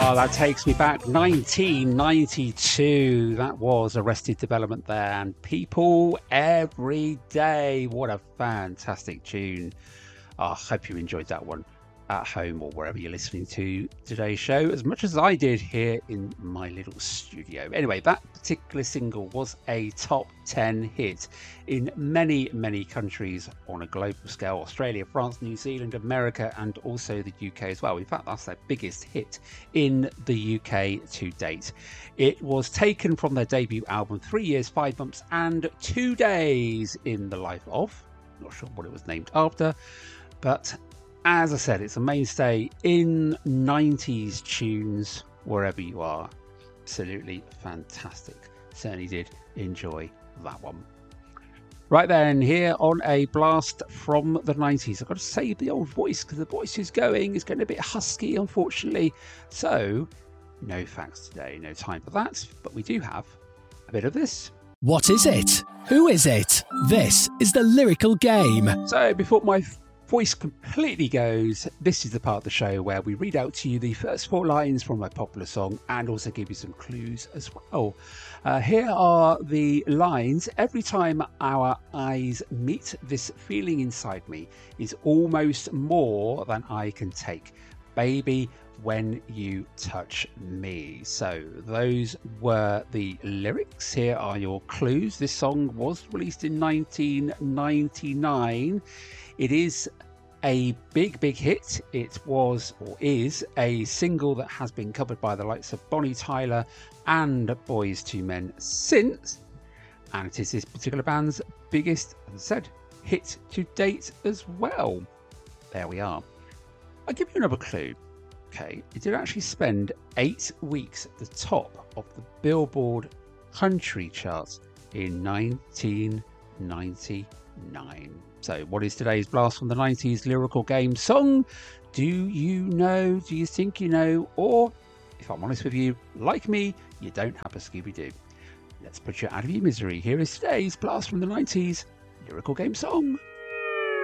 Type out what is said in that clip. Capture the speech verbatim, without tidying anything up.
Oh, that takes me back. nineteen ninety-two. That was Arrested Development there. And People Every Day. What a fantastic tune. I oh, hope you enjoyed that one at home or wherever you're listening to today's show as much as I did here in my little studio. Anyway, that particular single was a top ten hit in many, many countries on a global scale. Australia, France, New Zealand, America, and also the U K as well. In fact, that's their biggest hit in the U K to date. It was taken from their debut album, Three Years, Five Months, and Two Days in the Life of. Not sure what it was named after, but as I said, it's a mainstay in nineties tunes wherever you are. Absolutely fantastic. Certainly did enjoy that one. Right then, here on a blast from the nineties. I've got to save the old voice because the voice is going. It's getting a bit husky, unfortunately. So, no facts today, no time for that. But we do have a bit of this. What is it? Who is it? This is the Lyrical Game. So, before my voice completely goes, this is the part of the show where we read out to you the first four lines from a popular song and also give you some clues as well. Uh, here are the lines. Every time our eyes meet, this feeling inside me is almost more than I can take. Baby, when you touch me. So those were the lyrics. Here are your clues. This song was released in nineteen ninety-nine. It is a big, big hit. It was, or is, a single that has been covered by the likes of Bonnie Tyler and Boyz two Men since. And it is this particular band's biggest, as I said, hit to date as well. There we are. I'll give you another clue. Okay, it did actually spend eight weeks at the top of the Billboard country charts in nineteen ninety-nine. So what is today's blast from the nineties Lyrical Game song? Do you know? Do you think you know? Or, if I'm honest with you, like me, you don't have a Scooby-Doo. Let's put you out of your misery. Here is today's blast from the nineties Lyrical Game song.